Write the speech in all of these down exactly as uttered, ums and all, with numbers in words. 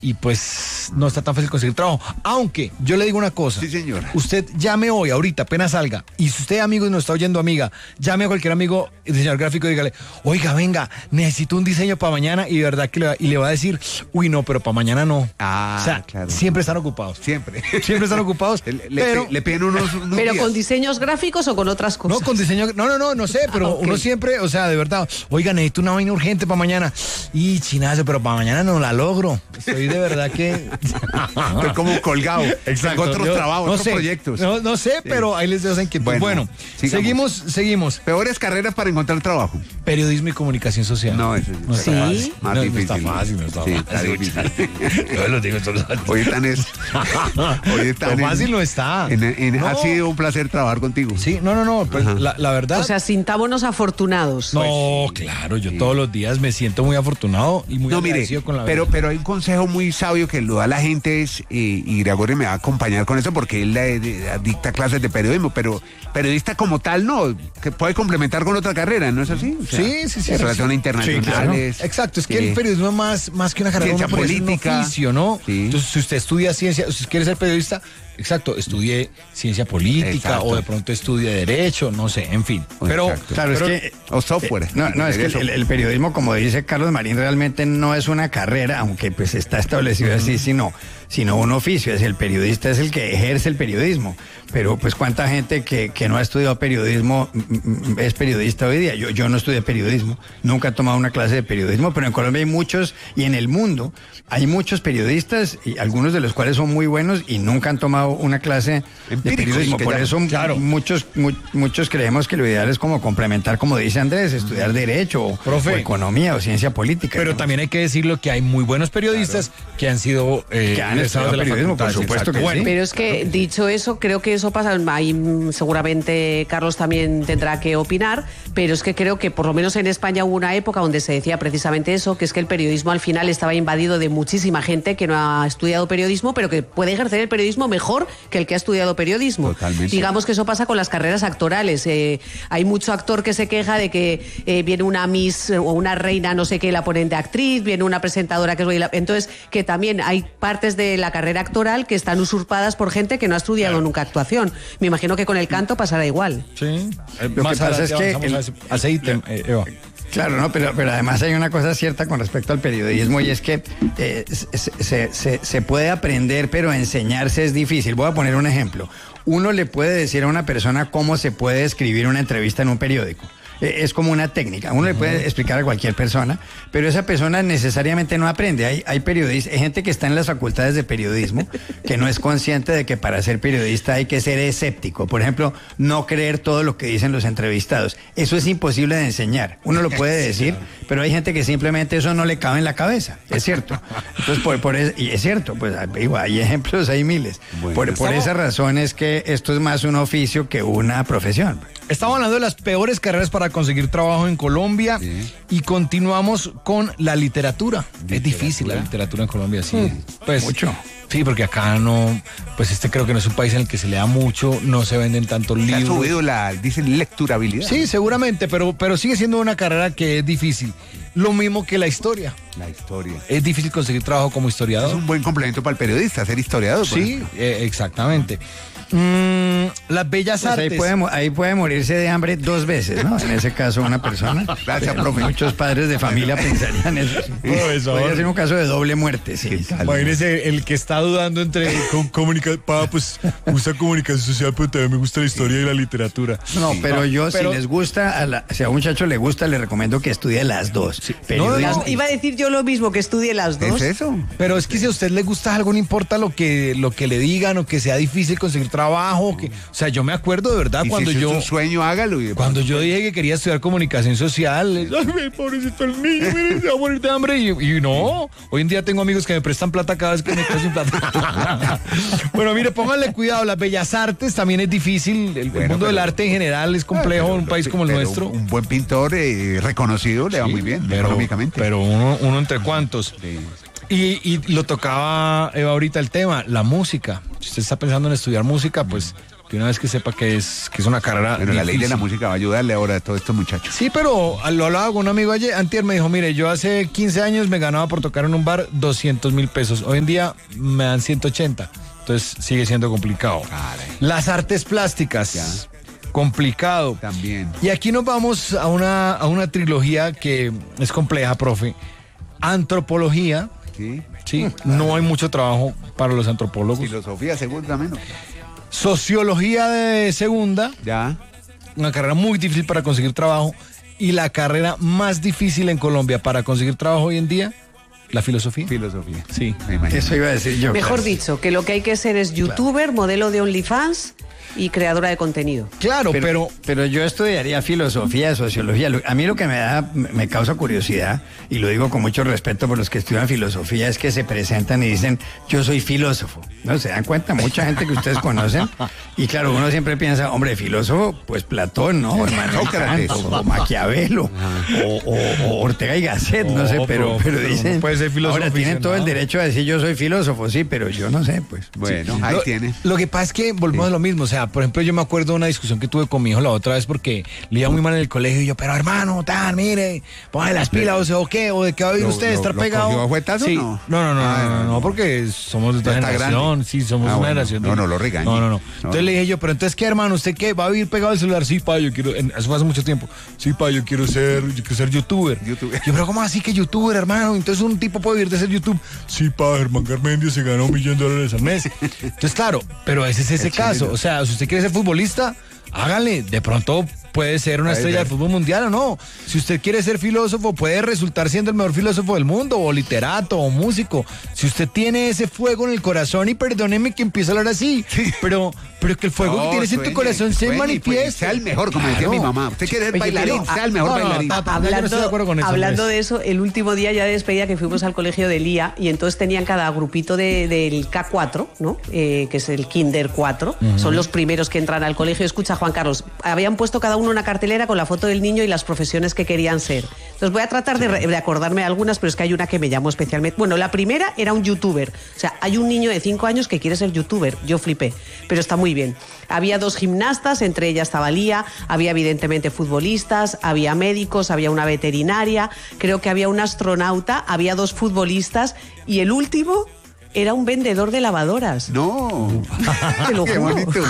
y pues no está tan fácil conseguir trabajo. Aunque yo le digo una cosa. Sí, señor. Usted llame hoy, ahorita, apenas salga. Y si usted, amigo, y nos está oyendo, amiga, llame a cualquier amigo diseñador gráfico y dígale, oiga, venga, necesito un diseño para mañana. Y de verdad que le va, y le va a decir, uy, no, pero para mañana no. Ah, o sea, claro. Siempre están ocupados. Siempre. Siempre están ocupados. le, le, pero, le piden unos, unos ¿Pero días. con diseños gráficos o con otras cosas? No, con diseño. No, no, no, no sé, pero Ah, okay. uno siempre, o sea, de verdad, oiga, necesito una vaina urgente para mañana. Y chinazo, pero para mañana no la logro. Estoy de verdad que. Estoy como colgado. Exacto. Tengo otros Yo, trabajos, no otros sé, proyectos. No, no sé, Sí. pero ahí les dejo esa inquietud. Bueno, Bueno, sigamos. seguimos, seguimos. Peores carreras para encontrar trabajo. Periodismo y comunicación social. No, eso no es está ¿Sí? fácil. más no, difícil. No está fácil, no está Sí, fácil. está difícil. Yo lo digo todos los días. Hoy están es. Hoy están Lo en- fácil no está. en- en- No. Ha sido un placer trabajar contigo. Sí, no, no, no. Pues, la, la verdad. O sea, sintámonos afortunados. no, claro, yo todos los días me siento muy afortunado y muy No, mire, agradecido con la vida. pero, pero hay un consejo muy sabio que lo da la gente es, eh, y Gregorio me va a acompañar con eso porque él eh, de- dicta clases de periodismo, pero periodista como tal no, que puede complementar con otra carrera, ¿no es así? O sea, Sí, sí, sí. de sí, Relaciones sí. internacionales. Sí, claro. Exacto, es que eh, el periodismo es más, más que una carrera, ciencia uno puede ser un política. oficio, ¿no? Sí. Entonces, si usted estudia ciencia, si quiere ser periodista, exacto, estudie ciencia política Exacto. o de pronto estudie derecho, no sé, en fin. Pero, Exacto. Claro, pero- es que... O software. eh, no, no, es que el, el- el periodismo, como dice Carlos Marín, realmente no es una carrera, aunque pues está establecido así, sino, sino un oficio. Es el periodista es el que ejerce el periodismo. Pero pues cuánta gente que, que no ha estudiado periodismo mm, mm, es periodista hoy día. Yo, yo no estudié periodismo, nunca he tomado una clase de periodismo, pero en Colombia hay muchos, y en el mundo hay muchos periodistas, y algunos de los cuales son muy buenos y nunca han tomado una clase de Empíricos, periodismo. que Por llaman. eso Claro. muchos, mu- muchos creemos que lo ideal es como complementar, como dice Andrés, estudiar derecho o, Profe. o economía o ciencia política. pero ¿no? también hay que decirlo que hay muy buenos periodistas que han sido eh, Que han egresados estudiado de la periodismo, por facultad, supuesto exacto. que Bueno, sí. Pero es que, dicho eso, creo que eso pasa, ahí mm, seguramente Carlos también tendrá que opinar, pero es que creo que por lo menos en España hubo una época donde se decía precisamente eso, que es que el periodismo al final estaba invadido de muchísima gente que no ha estudiado periodismo, pero que puede ejercer el periodismo mejor que el que ha estudiado periodismo. Totalmente. Digamos que eso pasa con las carreras actorales. Eh, hay mucho actor que se queja de que eh, viene una Miss o una reina, no sé qué, la ponen de actriz, viene una presentadora que es... baila- Entonces, que también hay partes de la carrera actoral que están usurpadas por gente que no ha estudiado nunca actuación. Me imagino que con el canto pasará igual. Sí. Lo Más que pasa adelante es que avanzamos el- a ese- a ese ítem, eh, Eva. Claro, no, pero, pero además hay una cosa cierta con respecto al periodismo y es que eh, se, se- se- se puede aprender, pero enseñarse es difícil. Voy a poner un ejemplo. Uno le puede decir a una persona cómo se puede escribir una entrevista en un periódico. Eh, Es como una técnica. Uno le puede explicar a cualquier persona, pero esa persona necesariamente no aprende. Hay, hay periodistas, hay gente que está en las facultades de periodismo que no es consciente de que para ser periodista hay que ser escéptico. Por ejemplo, no creer todo lo que dicen los entrevistados. Eso es imposible de enseñar. Uno lo puede decir, pero hay gente que simplemente eso no le cabe en la cabeza. Es cierto. Entonces, por, por es- y es cierto, pues digo, hay ejemplos, hay miles. Bueno, por por estamos- esa razón es que esto es más un oficio que una profesión. Estamos hablando de las peores carreras para conseguir trabajo en Colombia y continuamos con la literatura. Es difícil la literatura en Colombia, sí. Pues, Mucho. Sí, porque acá no, pues este creo que no es un país en el que se lea mucho, no se venden tantos Se ha libros. subido la, dicen, lecturabilidad. Sí, seguramente, pero, pero sigue siendo una carrera que es difícil. Lo mismo que la historia. La historia. Es difícil conseguir trabajo como Es historiador. un buen complemento para el periodista, ser historiador. por Sí, ejemplo. eh, exactamente. Mm, las bellas Pues ahí, artes. puede, mo- ahí puede morirse de hambre dos veces, ¿no? En ese caso, una persona. Gracias, Pero profe. Muchos padres de familia pensarían eso. sí. Profesor. Podría ser un caso de doble muerte, sí. Imagínese el que está dudando entre con comunicación. Pues me gusta comunicación social, pero también me gusta la historia y la literatura. No, pero yo, pero- si les gusta, a la- si a un muchacho le gusta, le recomiendo que estudie las dos. No, Periodismo- no, Iba a decir yo lo mismo, que estudie las dos. ¿Es eso? Pero es que si a usted le gusta algo, no importa lo que, lo que le digan o que sea difícil conseguir trabajo. O, que, o sea, yo me acuerdo de verdad Y cuando si ese yo. es un sueño, hágalo. Y de Cuando pronto- yo dije que quería estudiar comunicación social, les- ay, pobrecito el niño, mire, se va a morir de hambre. Y, y no, hoy en día tengo amigos que me prestan plata cada vez que me quedo sin plata. Bueno, mire, pónganle cuidado, las bellas artes también es difícil. El, el Bueno, mundo del pero- arte en general es complejo en un país como el Pero nuestro. Un buen pintor eh, reconocido le va Sí, muy bien, pero, económicamente. Pero uno, uno entre cuantos. Sí. Y, y lo tocaba Eva ahorita el tema, la música. Si usted está pensando en estudiar música, pues de una vez que sepa que es, que es una carrera Bueno, la ley de difícil. la música va a ayudarle ahora a todos estos muchachos. Sí, pero lo hablaba con un amigo ayer, antier me dijo, mire, yo hace quince años me ganaba por tocar en un bar doscientos mil pesos. Hoy en día me dan ciento ochenta. Entonces sigue siendo complicado. Caray. Las artes plásticas. Ya. Complicado. También. Y aquí nos vamos a una, a una trilogía que es compleja, profe. Antropología. Sí. Sí, no hay mucho trabajo para los antropólogos. Filosofía, seguramente. Sociología de segunda. Ya. Una carrera muy difícil para conseguir trabajo. Y la carrera más difícil en Colombia para conseguir trabajo hoy en día, la filosofía. Filosofía. Sí. Me imagino. Eso iba a decir yo. Mejor claro. dicho, que lo que hay que ser es youtuber, modelo de OnlyFans y creadora de contenido. Claro, pero, Pero, pero yo estudiaría filosofía, sociología. Lo- A mí lo que me da, me causa curiosidad, y lo digo con mucho respeto por los que estudian filosofía, es que se presentan y dicen, yo soy filósofo. ¿No? Se dan cuenta, mucha gente que ustedes conocen. Y claro, uno siempre piensa, hombre, filósofo, pues Platón, ¿no? Hermano Sócrates. Kant, o Maquiavelo, o, o- o Ortega y Gasset, no, No, sé, pero, pero- pero pero dicen. no puede ser filósofo Ahora tienen todo el aficionado. derecho a decir, yo soy filósofo, sí, pero yo no sé, pues. Bueno, ahí lo, tiene. lo que pasa es que volvemos a lo mismo. O sea, por ejemplo, yo me acuerdo de una discusión que tuve con mi hijo la otra vez porque le iba muy mal en el colegio y yo, pero hermano, tan, mire, póngale las pilas, o sea, o qué, o de qué va a vivir ¿Lo- usted, lo- estar lo pegado. cogió a fuetazo o Sí. no? No, no, no, Ah, no, no, no. no, porque somos de Ya otra está generación, grande. sí, somos Ah, una bueno. generación. No, de- no lo regañe. No, no, no. No. Entonces le dije yo, pero entonces, ¿qué, hermano? ¿Usted qué? ¿Va a vivir pegado al celular? Sí, pa, yo quiero, en- eso fue hace mucho tiempo. Sí, pa, yo quiero ser, yo quiero ser youtuber. Youtuber. Yo, pero ¿cómo así que youtuber, hermano? Entonces un tipo puede vivir de ser YouTube. Sí, pa, Germán Garmendia se ganó un millón de dólares al mes. Entonces, claro, pero ese es ese El caso. chileno. O sea, si usted quiere ser futbolista, hágale. De pronto puede ser una Puede estrella ser. del fútbol mundial o no. Si usted quiere ser filósofo, puede resultar siendo el mejor filósofo del mundo, o literato, o músico. Si usted tiene ese fuego en el corazón, y perdóneme que empiece a hablar así, pero, pero que el fuego No, que tienes en tu sueñe, corazón se sueñe, manifieste. pues, sea el mejor, como decía Claro. mi mamá. Usted quiere ser Oye, bailarín, pero, sea el mejor no, no, bailarín. ta- ta- yo no Hablando, estoy de acuerdo con eso, hablando Andrés. de eso, el último día ya de despedida que fuimos al colegio de Lía y entonces tenían cada grupito de- del K cuatro, ¿no? Eh, que es el Kinder cuatro, son los primeros que entran al colegio. Escucha, Juan Carlos, habían puesto cada uno una cartelera con la foto del niño y las profesiones que querían ser. Entonces voy a tratar de, re- de acordarme de algunas, pero es que hay una que me llamó especialmente. Bueno, la primera era un youtuber. O sea, hay un niño de cinco años que quiere ser youtuber. Yo flipé, pero está muy bien. Había dos gimnastas, entre ellas estaba Lía, había evidentemente futbolistas, había médicos, había una veterinaria, creo que había un astronauta, había dos futbolistas y el último era un vendedor de lavadoras. No. Te lo Qué juro. bonito.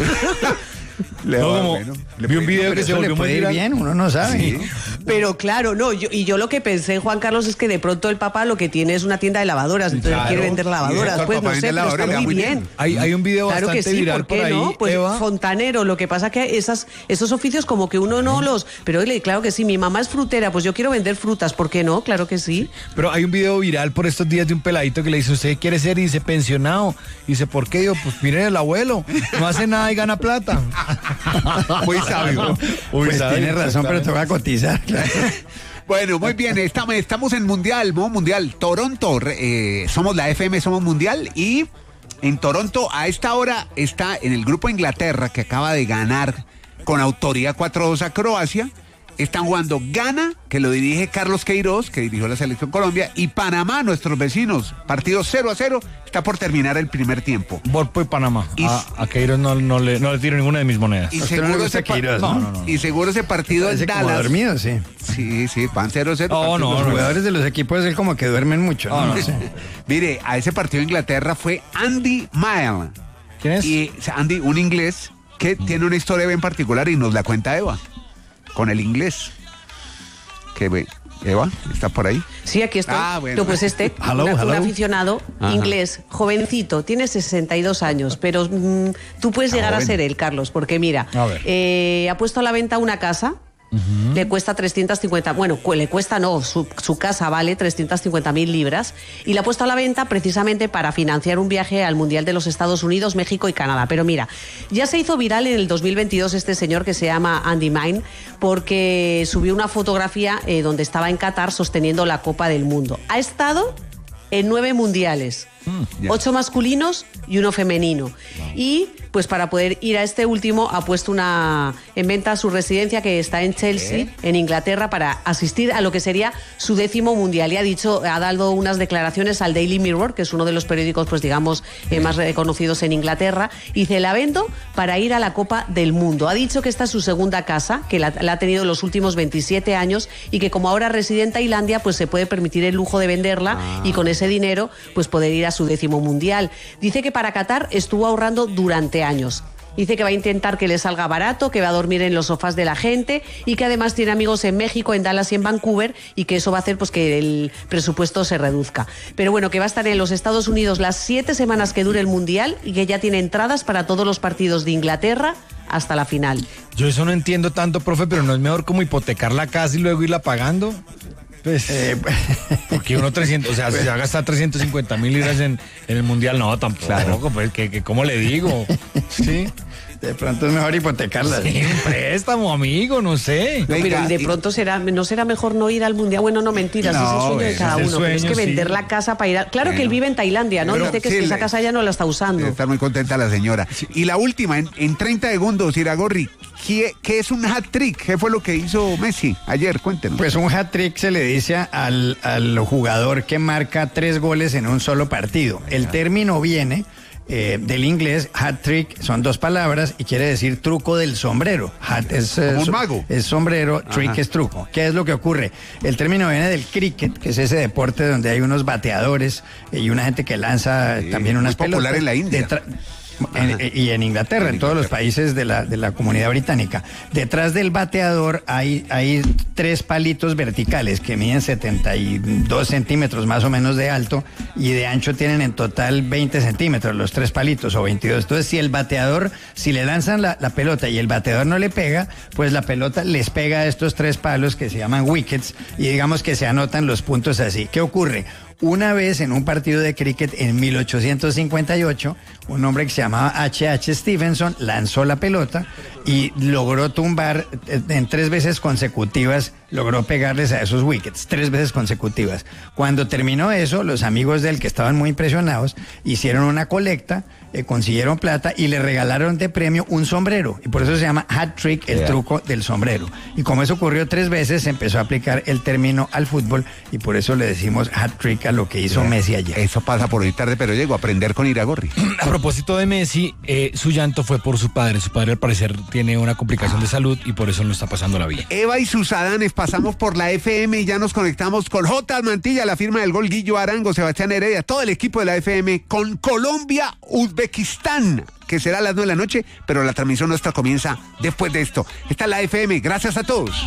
Le No, va, como- bueno, le vi un puede- video Pero que se eso le volvió muy puede ir viral. bien, uno no sabe. Sí. ¿no? Pero claro, no, yo, y yo lo que pensé, Juan Carlos, es que de pronto el papá lo que tiene es una tienda de lavadoras, entonces Claro. quiere vender Y lavadoras, eso al pues papá no sé, vende pero lavadoras, está le va muy muy bien. bien. Hay, hay un video Claro que bastante sí, viral ¿por qué por ahí, no? Pues Eva. fontanero, lo que pasa que esas, esos oficios como que uno no los... Pero oye, claro que sí, mi mamá es frutera, pues yo quiero vender frutas, ¿por qué no? Claro que sí. Pero hay un video viral por estos días de un peladito que le dice, ¿usted quiere ser? Y dice, pensionado. Y dice, ¿por qué? Yo, pues miren el abuelo, no hace nada y gana plata. Muy sabio. Uy, Pues ¿sabe? tiene razón, pero te va a cotizar. Bueno, muy bien, estamos, estamos en Mundial, modo Mundial. Toronto, eh, somos la F M, somos Mundial. Y en Toronto, a esta hora, está en el grupo Inglaterra, que acaba de ganar con autoridad cuatro dos a Croacia. Están jugando Ghana, que lo dirige Carlos Queiroz, que dirigió la Selección Colombia, y Panamá, nuestros vecinos. Partido cero a cero, está por terminar el primer tiempo. Borpo y Panamá. Y- A, a Queiroz no, no, le, no le tiro ninguna de mis monedas. Y A usted no le seguro, gusta ese pa- Queiroz, ¿no? No, no, no. y seguro ese partido en Parece como Dallas. dormido, sí. Sí, sí, van cero cero. No, no, Los no. jugadores de los equipos es como que duermen mucho. ¿no? No, no. Sí. Mire, a ese partido de Inglaterra fue Andy Mile. ¿Quién es? Y o sea, Andy, un inglés que tiene una historia bien particular y nos la cuenta Eva. Con el inglés. Que ve, Eva, ¿está por ahí? Sí, aquí estoy. Ah, bueno. No, pues este, Hello, una- un hello. aficionado Ajá. inglés, jovencito, tiene sesenta y dos años, pero mm, tú puedes Ah, llegar a joven. ser él, Carlos, porque mira, A ver. eh, ha puesto a la venta una casa. Le cuesta trescientas cincuenta, bueno, cu- le cuesta no, su, su casa vale trescientas cincuenta mil libras y la ha puesto a la venta precisamente para financiar un viaje al Mundial de los Estados Unidos, México y Canadá. Pero mira, ya se hizo viral en el dos mil veintidós este señor que se llama Andy Mine porque subió una fotografía eh, donde estaba en Qatar sosteniendo la Copa del Mundo. Ha estado en nueve mundiales. Ya. Ocho masculinos y uno femenino. Wow. Y pues para poder ir a este último ha puesto una en venta su residencia que está en Chelsea, ¿Eh? en Inglaterra, para asistir a lo que sería su décimo mundial. Y ha dicho, ha dado unas declaraciones al Daily Mirror, que es uno de los periódicos, pues digamos, eh, más reconocidos en Inglaterra. Y dice, la vendo para ir a la Copa del Mundo. Ha dicho que esta es su segunda casa, que la, la ha tenido los últimos veintisiete años y que como ahora reside en Tailandia, pues se puede permitir el lujo de venderla ah. y con ese dinero, pues poder ir a su décimo mundial. Dice que para Qatar estuvo ahorrando durante años. Dice que va a intentar que le salga barato, que va a dormir en los sofás de la gente y que además tiene amigos en México, en Dallas y en Vancouver y que eso va a hacer pues que el presupuesto se reduzca. Pero bueno, que va a estar en los Estados Unidos las siete semanas que dure el Mundial y que ya tiene entradas para todos los partidos de Inglaterra hasta la final. Yo eso no entiendo tanto, profe, pero ¿no es mejor como hipotecar la casa y luego irla pagando? Pues, eh, porque uno trescientos, o sea, si se va a gastar trescientos cincuenta mil liras en, en el Mundial, no, tampoco, claro. pues, que, que, ¿cómo le digo? Sí. De pronto es mejor hipotecarla. Sí, un préstamo, amigo, no sé. No, pero de pronto será, no será mejor no ir al Mundial. Bueno, no, mentiras, no, es el sueño de cada uno. Sueño, pero es que vender sí. la casa para ir a... Claro bueno, que él vive en Tailandia, ¿no? Dice que, sí, es que esa casa ya no la está usando. Está muy contenta la señora. Sí. Y la última, en, en treinta segundos, Iragorri, ¿qué, ¿qué es un hat-trick? ¿Qué fue lo que hizo Messi ayer? Cuéntenos. Pues un hat-trick se le dice al, al jugador que marca tres goles en un solo partido. El ah. término viene... Eh, del inglés, hat trick son dos palabras y quiere decir truco del sombrero. Hat es, como un mago. Es sombrero, trick Ajá. es truco. ¿Qué es lo que ocurre? El término viene del cricket, que es ese deporte donde hay unos bateadores y una gente que lanza sí, también unas pelotas. Popular en la India. Detra- En, y en Inglaterra, en, en todos los países de la, de la comunidad británica. Detrás del bateador hay, hay tres palitos verticales que miden setenta y dos centímetros más o menos de alto y de ancho tienen en total veinte centímetros los tres palitos o veintidós. Entonces, si el bateador, si le lanzan la, la pelota y el bateador no le pega, pues la pelota les pega a estos tres palos que se llaman wickets y digamos que se anotan los puntos así. ¿Qué ocurre? Una vez en un partido de cricket en mil ochocientos cincuenta y ocho, un hombre que se llamaba H H Stevenson lanzó la pelota y logró tumbar en tres veces consecutivas, logró pegarles a esos wickets, tres veces consecutivas. Cuando terminó eso, los amigos de él, que estaban muy impresionados, hicieron una colecta, eh, consiguieron plata y le regalaron de premio un sombrero. Y por eso se llama hat trick, el yeah. truco del sombrero. Y como eso ocurrió tres veces, se empezó a aplicar el término al fútbol y por eso le decimos hat trick a lo que hizo yeah. Messi ayer. Eso pasa por hoy tarde, pero llego a aprender con Iragorri. A propósito de Messi, eh, su llanto fue por su padre. Su padre al parecer tiene una complicación de salud y por eso no está pasando la vida. Eva y sus Adanes, pasamos por la F M y ya nos conectamos con J. Mantilla, la firma del gol, Guillo Arango, Sebastián Heredia, todo el equipo de la F M con Colombia, Uzbekistán, que será a las nueve de la noche, pero la transmisión nuestra comienza después de esto. Esta es la F M, gracias a todos.